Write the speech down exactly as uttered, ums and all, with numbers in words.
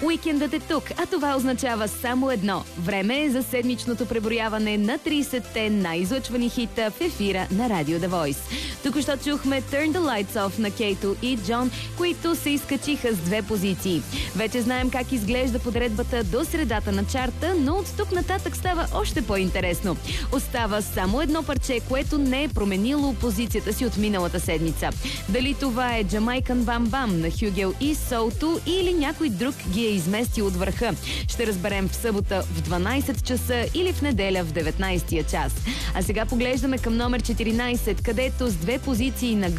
Уикендът е тук, а това означава само едно. Време е за седмичното преброяване на трийсетте най-излъчвани хита в ефира на Радио The Voice. Току-що чухме Turn the Lights Off на Кейто и Джон, които се изкачиха с две позиции. Вече знаем как изглежда подредбата до средата на чарта, но от тук нататък става още по-интересно. Остава само едно парче, което не е променило позицията си от миналата седмица. Дали това е Jamaican Bam Bam на Хюгел и Соуто или някой друг ги е изместил от върха. Ще разберем в събота в дванайсет часа или в неделя в деветнайсетия час. А сега поглеждаме към номер четиринайсет, където с две позиции на